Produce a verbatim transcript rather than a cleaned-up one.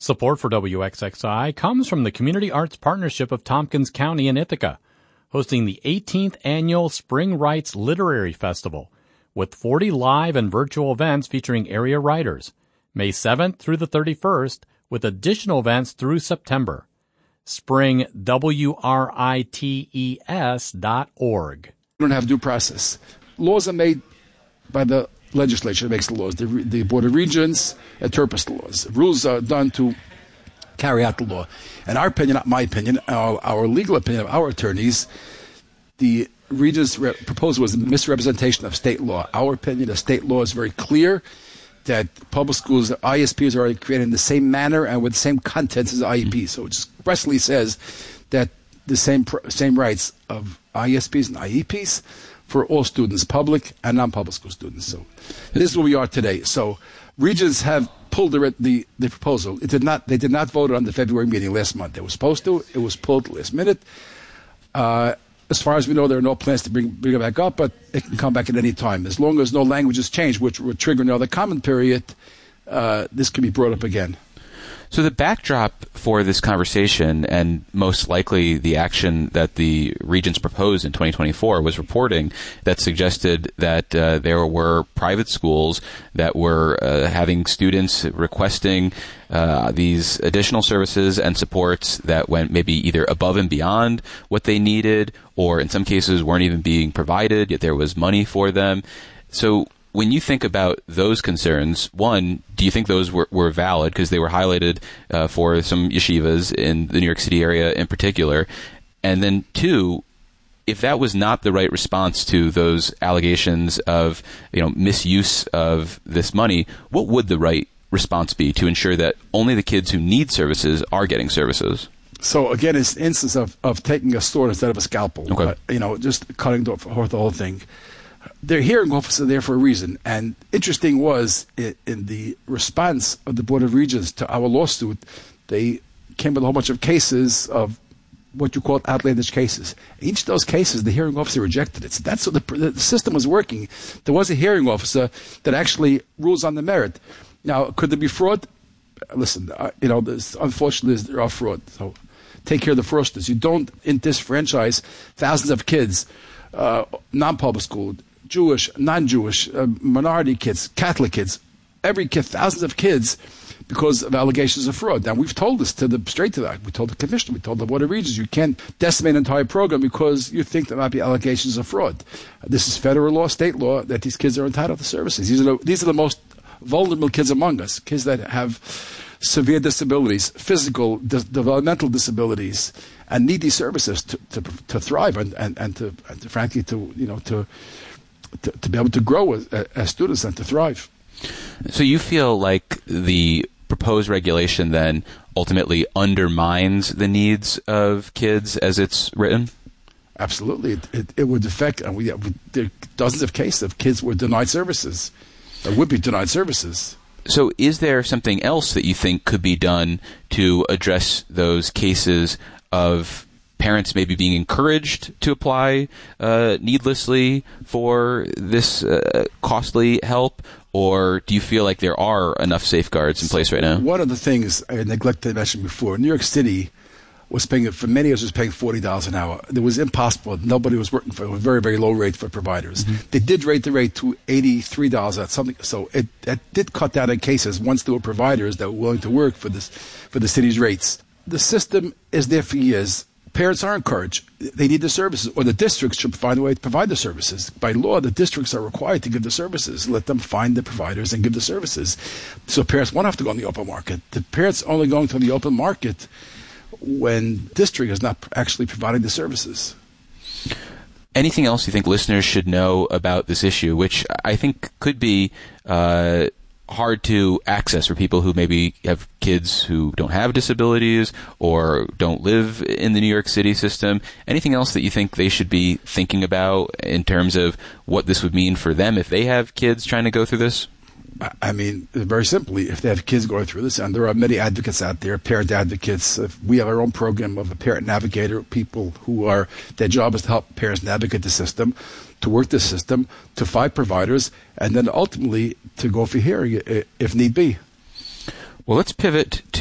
Support for W X X I comes from the Community Arts Partnership of Tompkins County in Ithaca, hosting the eighteenth Annual Spring Writes Literary Festival, with forty live and virtual events featuring area writers, May seventh through the thirty-first, with additional events through September. Spring W R I T E S dot org. We don't have due process. Laws are made by the legislature that makes the laws. The, the Board of Regents interprets the laws. Rules are done to carry out the law. In our opinion, not my opinion, our, our legal opinion of our attorneys, the Regents' re- proposal was a misrepresentation of state law. Our opinion of state law is very clear that public schools, I S Ps, are created in the same manner and with the same contents as I E Ps. So it expressly says that the same pr- same rights of I S Ps and I E Ps for all students, public and non-public school students. So this is where we are today. So Regents have pulled the, the the proposal. It did not. They did not vote on the February meeting last month. They were supposed to. It was pulled last minute. Uh, as far as we know, there are no plans to bring, bring it back up, but it can come back at any time. As long as no language is changed, which would trigger another comment period, uh, this can be brought up again. So the backdrop for this conversation, and most likely the action that the Regents proposed in twenty twenty-four, was reporting that suggested that uh, there were private schools that were uh, having students requesting uh, these additional services and supports that went maybe either above and beyond what they needed, or in some cases weren't even being provided, yet there was money for them. So when you think about those concerns, one, do you think those were, were valid because they were highlighted uh, for some yeshivas in the New York City area in particular? And then two, if that was not the right response to those allegations of, you know, misuse of this money, what would the right response be to ensure that only the kids who need services are getting services? So again, it's an instance of, of taking a sword instead of a scalpel. Okay. Uh, you know, just cutting off the whole thing. Their hearing officer there for a reason. And interesting was, in, in the response of the Board of Regents to our lawsuit, they came with a whole bunch of cases of what you call outlandish cases. Each of those cases, the hearing officer rejected it. So that's what the, the system was working. There was a hearing officer that actually rules on the merit. Now, could there be fraud? Listen, uh, you know, unfortunately, there are fraud. So take care of the fraudsters. You don't disenfranchise thousands of kids, uh, non-public school, Jewish, non-Jewish, uh, minority kids, Catholic kids, every kid, thousands of kids, because of allegations of fraud. Now, we've told this to the straight to that. We told the commissioner, we told the Board of Regents, you can't decimate an entire program because you think there might be allegations of fraud. Uh, this is federal law, state law, that these kids are entitled to services. These are the, these are the most vulnerable kids among us, kids that have severe disabilities, physical, de- developmental disabilities, and need these services to to, to thrive and, and, and, to, and to, frankly, to you know to To, to be able to grow as, as students and to thrive. So you feel like the proposed regulation then ultimately undermines the needs of kids as it's written? Absolutely. It, it, it would affect, and we, there are dozens of cases of kids were denied services, or would be denied services. So is there something else that you think could be done to address those cases of parents maybe being encouraged to apply uh, needlessly for this uh, costly help, or do you feel like there are enough safeguards in place right now? One of the things I neglected to mention before, New York City was paying, for many years, was paying forty dollars an hour. It was impossible. Nobody was working for a very, very low rate for providers. Mm-hmm. They did rate the rate to eighty-three dollars at something. So it, it did cut down on cases once there were providers that were willing to work for this, for the city's rates. The system is there for years. Parents are encouraged. They need the services, or the districts should find a way to provide the services. By law, the districts are required to give the services. Let them find the providers and give the services. So parents won't have to go on the open market. The parents only going to the open market when district is not actually providing the services. Anything else you think listeners should know about this issue, which I think could be uh, hard to access for people who maybe have kids who don't have disabilities or don't live in the New York City system? Anything else that you think they should be thinking about in terms of what this would mean for them if they have kids trying to go through this? I mean, very simply, if they have kids going through this, and there are many advocates out there, parent advocates. We have our own program of a parent navigator, people who are, their job is to help parents navigate the system, to work the system, to find providers, and then ultimately to go for hearing if need be. Well, let's pivot to